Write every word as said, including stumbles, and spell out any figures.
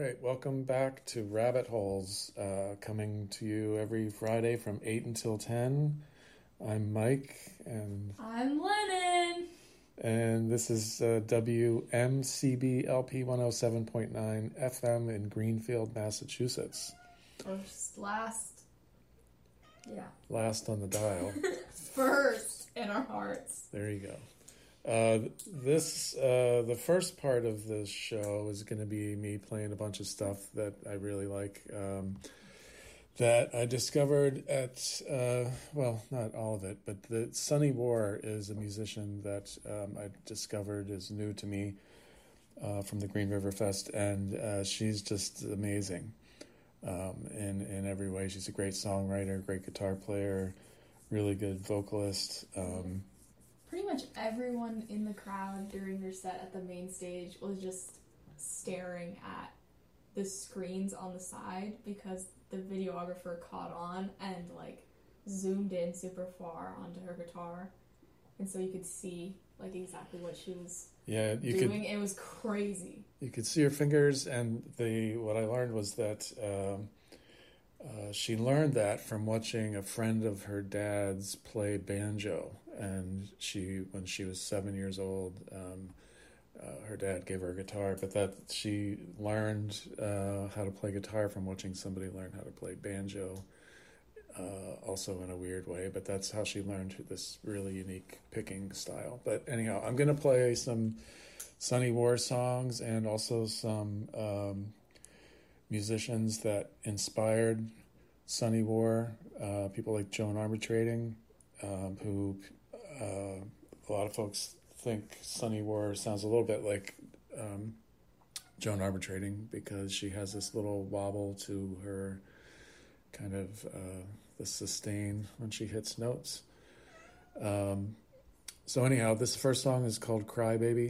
right, welcome back to Rabbit Holes, uh, coming to you every Friday from eight until ten. I'm Mike, and I'm Lennon. And this is uh, W M C B L P one oh seven point nine F M in Greenfield, Massachusetts. First, last, yeah. Last on the dial. First in our hearts. There you go. Uh, this uh, the first part of this show is going to be me playing a bunch of stuff that I really like, um, that I discovered at uh, well, not all of it, but the Sunny War is a musician that um, I discovered is new to me uh, from the Green River Fest, and uh, she's just amazing um, in in every way. She's a great songwriter, great guitar player, really good vocalist. Um, Pretty much everyone in the crowd during their set at the main stage was just staring at the screens on the side because the videographer caught on and like zoomed in super far onto her guitar, and so you could see like exactly what she was yeah, you doing. could, it was crazy. You could see her fingers, and the what I learned was that um, uh, she learned that from watching a friend of her dad's play banjo. And she, when she was seven years old, um, uh, her dad gave her a guitar, but that she learned uh, how to play guitar from watching somebody learn how to play banjo, uh, also in a weird way, but that's how she learned this really unique picking style. But anyhow, I'm going to play some Sunny War songs and also some um, musicians that inspired Sunny War, uh, people like Joan Armatrading, um, who... Uh, a lot of folks think Sunny War sounds a little bit like um, Joan Armatrading because she has this little wobble to her kind of uh, the sustain when she hits notes. Um, so anyhow, this first song is called Cry Baby.